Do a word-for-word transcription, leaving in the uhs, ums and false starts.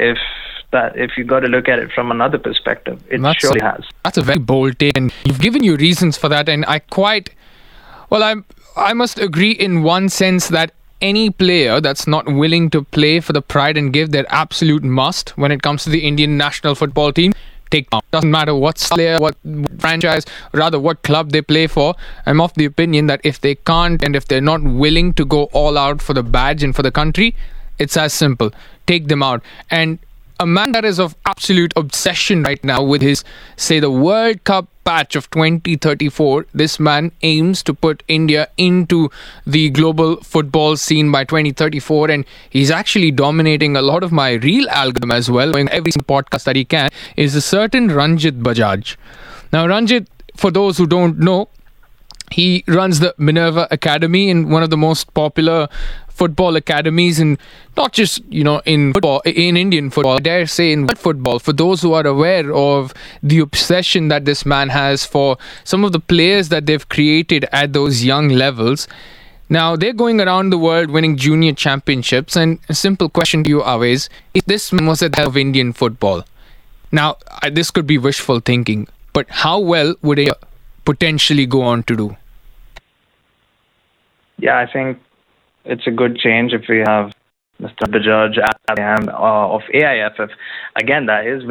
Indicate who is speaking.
Speaker 1: if that if you got to look at it from another perspective, it
Speaker 2: that's
Speaker 1: surely
Speaker 2: a,
Speaker 1: has.
Speaker 2: That's a very bold take, and you've given your reasons for that, and I quite well, I I must agree in one sense that any player that's not willing to play for the pride and give their absolute must when it comes to the Indian national football team, take down. Doesn't matter what player, what franchise, rather what club they play for. I'm of the opinion that if they can't and if they're not willing to go all out for the badge and for the country, it's as simple. Take them out. And a man that is of absolute obsession right now with his, say, the World Cup patch of twenty thirty-four, this man aims to put India into the global football scene by twenty thirty-four, and he's actually dominating a lot of my reel algorithm as well. In every podcast that he can is a certain Ranjit Bajaj. Now, Ranjit, for those who don't know, he runs the Minerva Academy, in one of the most popular football academies, and not just, you know, in football, in Indian football, I dare say in football. For those who are aware of the obsession that this man has for some of the players that they've created at those young levels. Now, they're going around the world winning junior championships, and a simple question to you, Awais, if this man was at the head of Indian football, now, this could be wishful thinking, but how well would he potentially go on to do?
Speaker 1: Yeah, I think it's a good change if we have Mister Bajaj at the helm uh, of A I F F. Again, that is